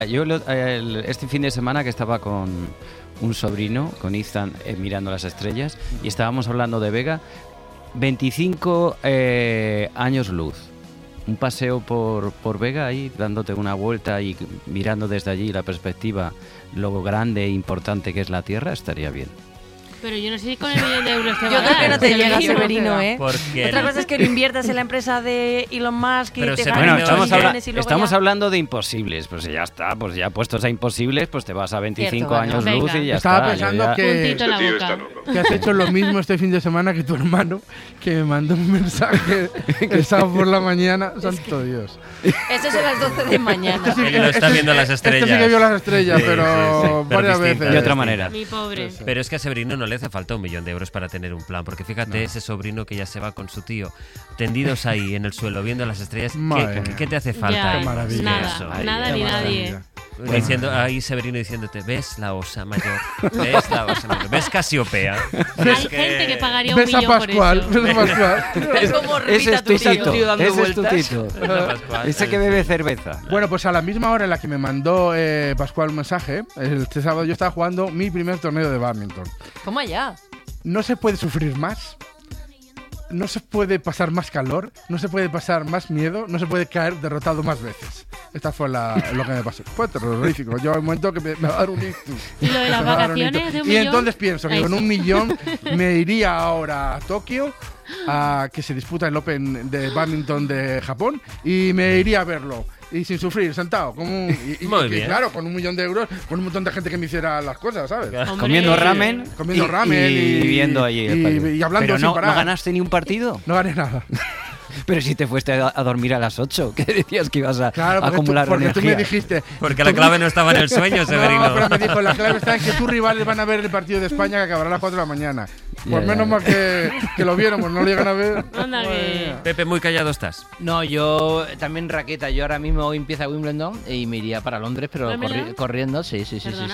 Yo este fin de semana que estaba con un sobrino, con Ethan, mirando las estrellas, y estábamos hablando de Vega, 25 años luz. Un paseo por Vega ahí, dándote una vuelta y mirando desde allí la perspectiva, lo grande e importante que es la Tierra, estaría bien. Pero yo no sé si con el millón de euros te va Yo a creo que dar. no te llega, Severino, ¿eh? Porque Otra cosa es que lo inviertas en la empresa de Elon Musk y Pero te Severino, ganes Bueno, millones y luego estamos ya... hablando de imposibles, pues ya está, pues ya puestos a imposibles, pues te vas a 25 Cierto, bueno, años venga. luz y ya Estaba está. pensando que Puntito en la boca. que has hecho lo mismo este fin de semana que tu hermano, que me mandó un mensaje el sábado por la mañana. Santo Dios. Eso es a las 12 de mañana. Él lo está viendo las estrellas. Este sí que vio las estrellas, Sí, pero sí, sí. Pero varias distintas. veces. De otra manera. Mi pobre. Pero es que a Severino no le hace falta 1 millón de euros para tener un plan, porque fíjate, ese sobrino que ya se va con su tío, tendidos ahí en el suelo viendo las estrellas, Madre mía. ¿qué te hace falta Ya, ahí? maravilla. nada, Eso. nada Qué ni maravilla. nadie. Diciendo, ahí Severino diciéndote, ¿ves la osa mayor? ¿Ves la osa mayor? ¿Ves Casiopea? Hay gente que pagaría un Ves a millón Pascual, por eso. ves a Pascual. Es como Ese repita es tu tito, dando ese es tu vueltas. tito. Pascual. Ese que bebe cerveza. Bueno, pues a la misma hora en la que me mandó Pascual un mensaje, este sábado yo estaba jugando mi primer torneo de badminton. Toma ya. No se puede sufrir más, no se puede pasar más calor, no se puede pasar más miedo, no se puede caer derrotado más veces. Esta fue lo que me pasó. Fue terrorífico. Yo al momento que me va a dar un ictus. ¿Y lo de las Me va a dar un vacaciones ictus. de un Y millón? entonces pienso que Ahí con sí. 1 millón me iría ahora a Tokio, a que se disputa el Open de badminton de Japón, y me iría a verlo. Y sin sufrir, sentado. Como Muy bien. Claro, con 1 millón de euros, con un montón de gente que me hiciera las cosas, ¿sabes? Hombre. Comiendo ramen, Comiendo ramen y viendo allí el partido. y hablando Pero sin no, parar. ¿no ganaste ni un partido? No gané nada. Pero si te fuiste a dormir a las 8, que decías que ibas a Claro, porque, acumular porque tú me energía. dijiste. Porque la clave no estaba en el sueño, Severino. No, pero me dijo, la clave está en que tus rivales van a ver el partido de España que acabará a las 4 de la mañana. Pues Ya, menos ya. mal que lo viéramos, no lo llegan a ver. Anda que... Pepe, muy callado estás. No, yo también raqueta. Yo ahora mismo hoy empieza Wimbledon y me iría para Londres, pero ¿Wimbledon? corriendo. Sí. ¿Perdona?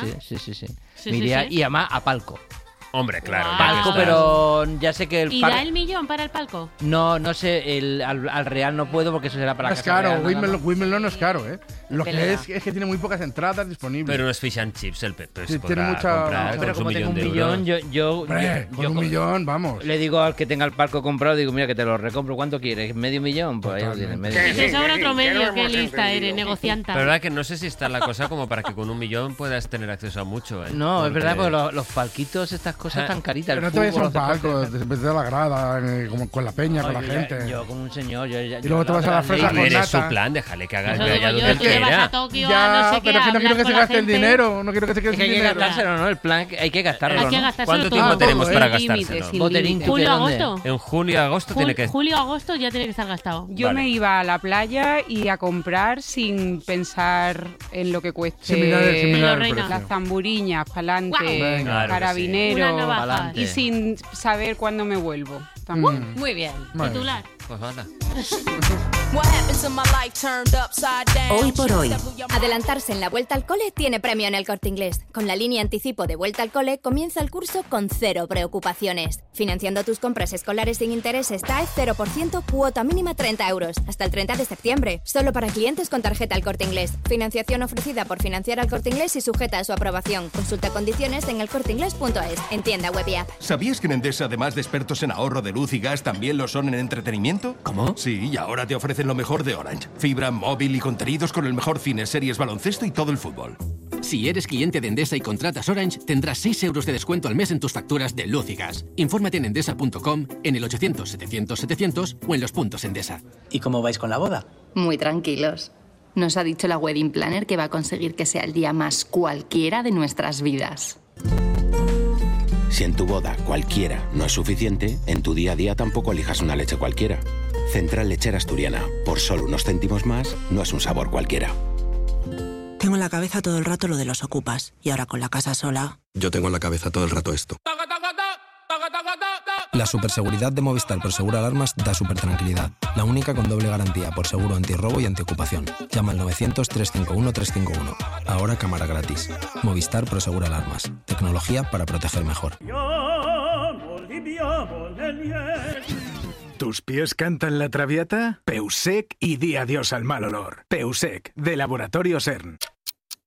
Me iría y además a palco. Hombre, claro. Guau. ya que Palco, estás. pero ya sé que el ¿Y palco... da el millón para el palco? No sé, al Real no puedo porque eso será para la Es Casa caro, Real, nada más. Wimbledon no es caro, ¿eh? Lo que Pelea. es que tiene muy pocas entradas disponibles. Pero unos fish and chips el Pepe Sí, se tiene podrá mucha- comprar no, Pero con como su tengo un de millón, euros. Hombre, con 1 millón, vamos. le digo al que tenga el palco comprado, digo, mira que te lo recompro, ¿cuánto quieres? ¿Medio millón? Pues ahí lo tienes, medio Y millón. te sobra otro medio, qué lista eres, negocianta. Pero verdad que no sé si está la cosa como para que con 1 millón puedas tener acceso a mucho, ¿eh? No, es Porque- verdad, porque los palquitos, estas cosas tan caritas. Pero el no te vayas a fútbol, un los deportes, palco, vete a la grada, como con la peña, con la yo gente. Yo con un señor, yo Y luego te vas a la fresa con Eres su nata. plan, déjale que haga Eso vaya digo donde yo, él tú te vas a quiera. Tokio a Ya, no sé qué, pero es que no a quiero que hablar se con la gaste el gente. dinero. No quiero que se quede Es que sin hay que dinero. gastárselo, ¿no? El plan, hay que gastarlo, Hay que ¿no? gastárselo ¿Cuánto todo. tiempo tenemos todo, para sin gastárselo? Boterín, ¿tú de ¿Julio, dónde? agosto? En junio, agosto tiene que... Julio, agosto ya tiene que estar gastado. Yo Vale. me iba a la playa y a comprar sin pensar en lo que cueste Sin mirar el Reina. precio. las zamburiñas, Guau. pa'lante, Venga. Claro que carabinero Una navaja. pa'lante. y sin saber cuándo me vuelvo. También. Muy bien. Vale. Titular. Pues anda. Hoy por hoy. Adelantarse en la vuelta al cole tiene premio en El Corte Inglés. Con la línea anticipo de vuelta al cole comienza el curso con 0 preocupaciones. Financiando tus compras escolares sin intereses TAE 0%, cuota mínima 30 euros. Hasta el 30 de septiembre. Solo para clientes con tarjeta El Corte Inglés. Financiación ofrecida por Financiar al Corte Inglés y sujeta a su aprobación. Consulta condiciones en elcorteinglés.es. En tienda web y app. ¿Sabías que en Endesa, además de expertos en ahorro de luz y gas, también lo son en entretenimiento? ¿Cómo? Sí, y ahora te ofrecen lo mejor de Orange. Fibra, móvil y contenidos con el mejor cine, series, baloncesto y todo el fútbol. Si eres cliente de Endesa y contratas Orange, tendrás 6 euros de descuento al mes en tus facturas de luz y gas. Infórmate en endesa.com, en el 800-700-700 o en los puntos Endesa. ¿Y cómo vais con la boda? Muy tranquilos. Nos ha dicho la wedding planner que va a conseguir que sea el día más cualquiera de nuestras vidas. Si en tu boda cualquiera no es suficiente, en tu día a día tampoco elijas una leche cualquiera. Central Lechera Asturiana. Por solo unos céntimos más, no es un sabor cualquiera. Tengo en la cabeza todo el rato lo de los ocupas. Y ahora con la casa sola... Yo tengo en la cabeza todo el rato esto. La superseguridad de Movistar Prosegur Alarmas da supertranquilidad. La única con doble garantía por seguro antirrobo y antiocupación. Llama al 900-351-351. Ahora cámara gratis. Movistar Prosegur Alarmas. Tecnología para proteger mejor. ¿Tus pies cantan la traviata? Peusec y di adiós al mal olor. Peusec, de Laboratorio CERN.